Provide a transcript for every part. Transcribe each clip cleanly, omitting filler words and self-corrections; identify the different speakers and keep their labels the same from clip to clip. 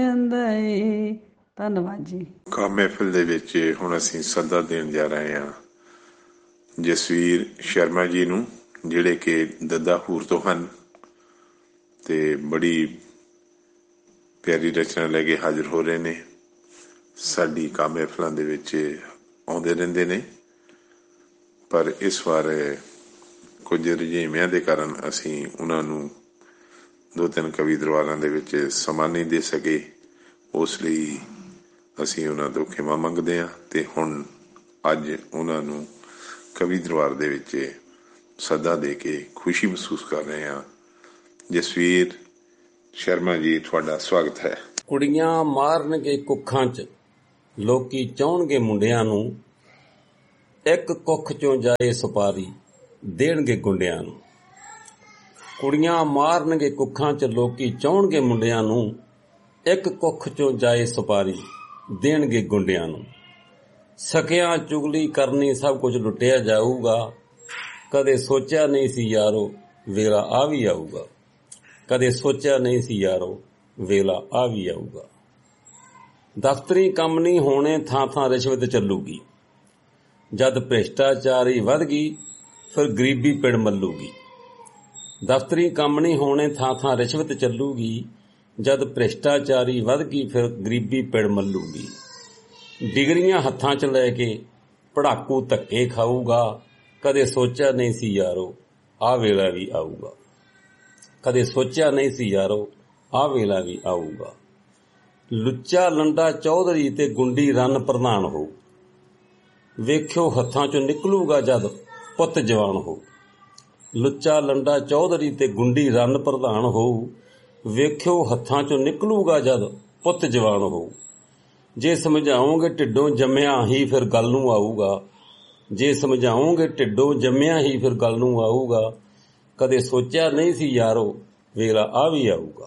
Speaker 1: ਜਾਂਦਾ ਏ। ਧੰਨਵਾਦ ਜੀ।
Speaker 2: ਕਾ ਮਹਿਫਿਲ ਦੇ ਵਿੱਚ ਹੁਣ ਅਸੀਂ ਸੱਦਾ ਦੇਣ ਜਾ ਰਹੇ ਹਾਂ ਜਸਵੀਰ ਸ਼ਰਮਾ ਜੀ ਨੂੰ, ਜਿਹੜੇ ਕਿ ਦੱਦਾਹੂਰ ਤੋਂ ਹਨ ਤੇ ਬੜੀ ਪਿਆਰੀ ਰਚਨਾ ਲੈ ਕੇ ਹਾਜ਼ਰ ਹੋ ਰਹੇ ਨੇ। ਸਾਡੀ ਕਾ ਮਹਿਫਲਾਂ ਦੇ ਵਿੱਚ ਆਉਂਦੇ ਰਹਿੰਦੇ ਨੇ, ਪਰ ਇਸ ਵਾਰ ਕੁਝ ਰੁਝੇਵਿਆਂ ਦੇ ਕਾਰਨ ਅਸੀਂ ਉਹਨਾਂ ਨੂੰ 2-3 ਕਵੀ ਦਰਬਾਰਾਂ ਦੇ ਵਿੱਚ ਸਮਾਂ ਨਹੀਂ ਦੇ ਸਕੇ। ਉਸ ਲਈ ਅਸੀਂ ਉਹਨਾਂ ਤੋਂ ਖਿਮਾ ਮੰਗਦੇ ਹਾਂ ਤੇ ਹੁਣ ਅੱਜ ਉਹਨਾਂ ਨੂੰ ਕਵੀ ਦਰਬਾਰ ਦੇ ਵਿੱਚ ਸੱਦਾ ਦੇ ਕੇ ਖੁਸ਼ੀ ਮਹਿਸੂਸ ਕਰ ਰਹੇ ਹਾਂ। ਜਸਵੀਰ ਸ਼ਰਮਾ ਜੀ, ਤੁਹਾਡਾ ਸਵਾਗਤ ਹੈ।
Speaker 3: ਕੁੜੀਆਂ ਮਾਰਨਗੇ ਕੁੱਖਾਂ 'ਚ, ਲੋਕੀ ਚਾਹੁਣਗੇ ਮੁੰਡਿਆਂ ਨੂੰ, ਇੱਕ ਕੁੱਖ 'ਚੋਂ ਜਾਏ ਸੁਪਾਰੀ, ਦੇਣਗੇ ਗੁੰਡਿਆਂ ਨੂੰ। ਕੁੜੀਆਂ ਮਾਰਨਗੇ ਕੁੱਖਾਂ 'ਚ, ਲੋਕੀ ਚਾਹੁਣਗੇ ਮੁੰਡਿਆਂ ਨੂੰ, ਇੱਕ ਕੁੱਖ 'ਚੋਂ ਜਾਏ ਸੁਪਾਰੀ, ਦੇਣਗੇ ਗੁੰਡਿਆਂ ਨੂੰ। ਸਕਿਆਂ ਚੁਗਲੀ ਕਰਨੀ, ਸਭ ਕੁਝ ਲੁੱਟਿਆ ਜਾਊਗਾ, ਕਦੇ ਸੋਚਿਆ ਨਹੀਂ ਸੀ ਯਾਰੋ ਵੇਲਾ ਆ ਵੀ ਆਊਗਾ, ਕਦੇ ਸੋਚਿਆ ਨਹੀਂ ਸੀ ਯਾਰੋ ਵੇਲਾ ਆ ਵੀ ਆਊਗਾ। ਦਫ਼ਤਰੀ ਕੰਮ ਨਹੀਂ ਹੋਣੇ, ਥਾਂ ਥਾਂ ਰਿਸ਼ਵਤ ਚੱਲੂਗੀ, ਜਦ ਭ੍ਰਿਸ਼ਟਾਚਾਰੀ ਵੱਧ ਗਈ ਫਿਰ ਗਰੀਬੀ ਪਿੜ ਮੱਲੂਗੀ। ਦਫ਼ਤਰੀ ਕੰਮ ਨਹੀਂ ਹੋਣੇ, ਥਾਂ ਥਾਂ ਰਿਸ਼ਵਤ ਚੱਲੂਗੀ, ਜਦ ਭ੍ਰਿਸ਼ਟਾਚਾਰੀ ਵੱਧ ਗਈ ਫਿਰ ਗਰੀਬੀ ਪਿੜ ਮੱਲੂਗੀ। ਡਿਗਰੀਆਂ ਹੱਥਾਂ 'ਚ ਲੈ ਕੇ ਪੜਾਕੂ ਧੱਕੇ ਖਾਊਗਾ, ਕਦੇ ਸੋਚਿਆ ਨਹੀਂ ਸੀ ਯਾਰੋ ਆਹ ਵੇਲਾ ਵੀ ਆਊਗਾ, ਕਦੇ ਸੋਚਿਆ ਨਹੀਂ ਸੀ ਯਾਰੋ ਆਹ ਵੇਲਾ ਵੀ ਆਊਗਾ। ਲੁੱਚਾ ਲੰਡਾ ਚੌਧਰੀ ਤੇ ਗੁੰਡੀ ਰੰਨ ਪ੍ਰਧਾਨ ਹੋਊ, ਵੇਖਿਓ ਹੱਥਾਂ 'ਚੋਂ ਨਿਕਲੂਗਾ ਜਦ ਪੁੱਤ ਜਵਾਨ ਹੋਊ। ਲੁੱਚਾ ਲੰਡਾ ਚੌਧਰੀ ਤੇ ਗੁੰਡੀ ਰੰਨ ਪ੍ਰਧਾਨ ਹੋਊ, ਵੇਖਿਓ ਹੱਥਾਂ 'ਚੋਂ ਨਿਕਲੂਗਾ ਜਦ ਪੁੱਤ ਜਵਾਨ ਹੋਊ। ਜੇ ਸਮਝਾਓਗੇ ਢਿੱਡੋਂ ਜੰਮਿਆ ਹੀ ਫਿਰ ਗੱਲ ਨੂੰ ਆਊਗਾ, ਜੇ ਸਮਝਾਓਗੇ ਢਿੱਡੋਂ ਜੰਮਿਆ ਹੀ ਫਿਰ ਗੱਲ ਨੂੰ ਆਊਗਾ, ਕਦੇ ਸੋਚਿਆ ਨਹੀਂ ਸੀ ਯਾਰੋ ਵੇਲਾ ਆ ਵੀ ਆਊਗਾ।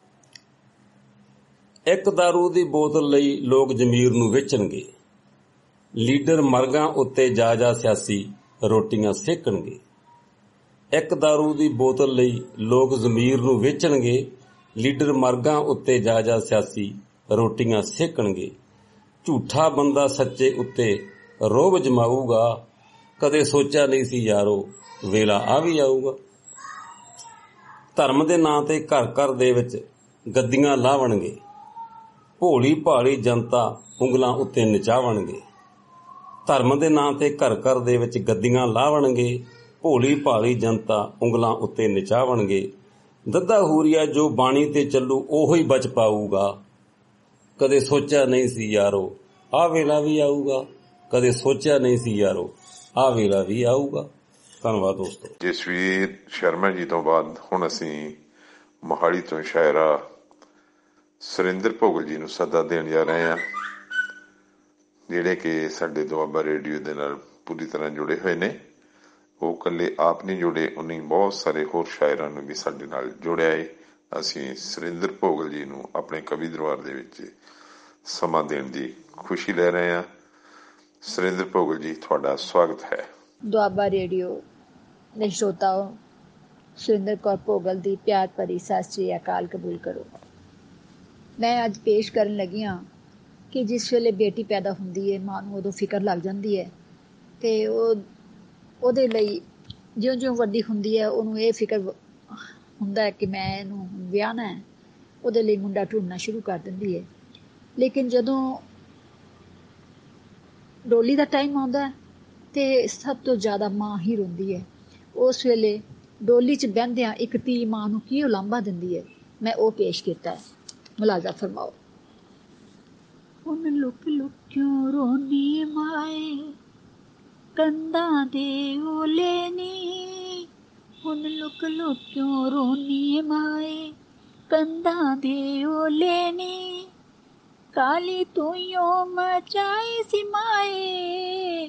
Speaker 3: ਇੱਕ ਦਾਰੂ ਦੀ ਬੋਤਲ ਲਈ ਲੋਕ ਜ਼ਮੀਰ ਨੂੰ ਵੇਚਣਗੇ, ਲੀਡਰ ਮਰਗਾਂ ਉੱਤੇ ਜਾ ਜਾ ਸਿਆਸੀ ਰੋਟੀਆਂ ਸੇਕਣਗੇ। ਇੱਕ ਦਾਰੂ ਦੀ ਬੋਤਲ ਲਈ ਲੋਕ ਜ਼ਮੀਰ ਨੂੰ ਵੇਚਣਗੇ, ਲੀਡਰ ਮਰਗਾਂ ਉੱਤੇ ਜਾ ਜਾ ਸਿਆਸੀ ਰੋਟੀਆਂ ਸੇਕਣਗੇ। ਝੂਠਾ ਬੰਦਾ ਸੱਚੇ ਉੱਤੇ ਰੋਹਬ ਜਮਾਊਗਾ, ਕਦੇ ਸੋਚਿਆ ਨਹੀਂ ਸੀ ਯਾਰੋ ਵੇਲਾ ਆ ਵੀ ਆਊਗਾ। ਧਰਮ ਦੇ ਨਾਂ ਤੇ ਘਰ ਘਰ ਦੇ ਵਿੱਚ ਗੱਦੀਆਂ ਲਾਵਣਗੇ, ਭੋਲੀ ਭਾਲੀ ਜਨਤਾ ਉਂਗਲਾਂ ਉੱਤੇ ਨਚਾਵਣਗੇ। ਧਰਮ ਦੇ ਨਾਂ ਤੇ ਘਰ ਘਰ ਦੇ ਵਿੱਚ ਗੱਦੀਆਂ ਲਾਵਣਗੇ, ਭੋਲੀ ਭਾਲੀ ਜਨਤਾ ਉਂਗਲਾਂ ਉੱਤੇ ਨਚਾਵਣਗੇ। ਦੱਦਾਹੂਰੀਆ ਜੋ ਬਾਣੀ ਤੇ ਚੱਲੂ ਉਹੀ ਬਚ ਪਾਊਗਾ, ਕਦੇ ਸੋਚਿਆ ਨਹੀਂ ਸੀ ਯਾਰੋ ਆਹ ਵੇਲਾ ਵੀ ਆਊਗਾ, ਕਦੇ ਸੋਚਿਆ ਨਹੀਂ ਸੀ ਯਾਰੋ ਆਹ ਵੇਲਾ ਵੀ ਆਊਗਾ। ਧੰਨਵਾਦ ਦੋਸਤੋ।
Speaker 2: ਜਸਵੀਰ ਸ਼ਰਮਾ ਜੀ ਤੋਂ ਬਾਅਦ ਹੁਣ ਅਸੀਂ ਮੋਹਾਲੀ ਤੋਂ ਸ਼ਾਇਰਾ ਸੁਰਿੰਦਰ ਭੋਗਲ ਜੀ ਨੂੰ ਸੱਦਾ ਦੇਣ ਜਾ ਰਹੇ ਹਾਂ, ਜਿਹੜੇ ਕਿ ਸਾਡੇ ਦੁਆਬਾ ਰੇਡੀਓ ਦੇ ਨਾਲ ਪੂਰੀ ਤਰ੍ਹਾਂ ਜੁੜੇ ਹੋਏ ਨੇ। ਉਹ ਇਕੱਲੇ ਆਪ ਨਹੀਂ ਜੁੜੇ, ਉਹਨੇ ਬਹੁਤ ਸਾਰੇ ਹੋਰ ਸ਼ਾਇਰਾਂ ਨੂੰ ਵੀ ਸਾਡੇ ਨਾਲ ਜੋੜਿਆ ਹੈ। ਅਸੀਂ ਸੁਰਿੰਦਰ ਭੋਗਲ ਜੀ ਨੂੰ ਆਪਣੇ ਕਵੀ ਦਰਬਾਰ ਦੇ ਵਿੱਚ ਸਮਾਂ ਦੇਣ ਦੀ ਖੁਸ਼ੀ ਲੈ ਰਹੇ ਹਾਂ। ਸੁਰਿੰਦਰ ਭੋਗਲ ਜੀ, ਤੁਹਾਡਾ ਸਵਾਗਤ ਹੈ।
Speaker 4: ਦੁਆਬਾ ਰੇਡੀਓ ਦੇ ਸਰੋਤਾਓ, ਸੁਰਿੰਦਰ ਕੌਰ ਭੋਗਲ ਦੀ ਪਿਆਰ ਭਰੀ ਸਤਿ ਸ੍ਰੀ ਅਕਾਲ ਕਬੂਲ ਕਰੋ। ਮੈਂ ਅੱਜ ਪੇਸ਼ ਕਰਨ ਲੱਗੀ ਹਾਂ ਕਿ ਜਿਸ ਵੇਲੇ ਬੇਟੀ ਪੈਦਾ ਹੁੰਦੀ ਹੈ, ਮਾਂ ਨੂੰ ਉਦੋਂ ਫਿਕਰ ਲੱਗ ਜਾਂਦੀ ਹੈ ਅਤੇ ਉਹਦੇ ਲਈ ਜਿਉਂ-ਜਿਉਂ ਵੱਡੀ ਹੁੰਦੀ ਹੈ ਉਹਨੂੰ ਇਹ ਫਿਕਰ ਹੁੰਦਾ ਹੈ ਕਿ ਮੈਂ ਇਹਨੂੰ ਵਿਆਹਣਾ ਹੈ, ਉਹਦੇ ਲਈ ਮੁੰਡਾ ਢੂੰਡਣਾ ਸ਼ੁਰੂ ਕਰ ਦਿੰਦੀ ਹੈ। ਲੇਕਿਨ ਜਦੋਂ ਡੋਲੀ ਦਾ ਟਾਈਮ ਆਉਂਦਾ ਅਤੇ ਸਭ ਤੋਂ ਜ਼ਿਆਦਾ ਮਾਂ ਹੀ ਰੋਂਦੀ ਹੈ। ਉਸ ਵੇਲੇ ਡੋਲੀ 'ਚ ਬਹਿੰਦਿਆਂ ਇੱਕ ਧੀ ਮਾਂ ਨੂੰ ਕੀ ਉਲਾਂਭਾ ਦਿੰਦੀ ਹੈ, ਮੈਂ ਉਹ ਪੇਸ਼ ਕੀਤਾ ਹੈ। ਮੁਲਾਜ਼ਾ ਫਰਮਾਓ। ਹੁਣ ਲੁਕ ਲੁਕ ਕਿਉਂ ਰੋਂਦੀ ਮਾਏ, ਕੰਧਾਂ ਦੇ ਓਲੇ ਨੀ। ਹੁਣ ਲੁਕ ਲੁਕ ਕਿਉਂ ਰੋਂਦੀ ਮਾਏ, ਕੰਧਾਂ ਦੇ ਓਲੇ ਨੀ। ਕਾਲੀ ਤੂੰ ਯੋਂ ਮਚਾਈ ਸੀ ਮਾਏ,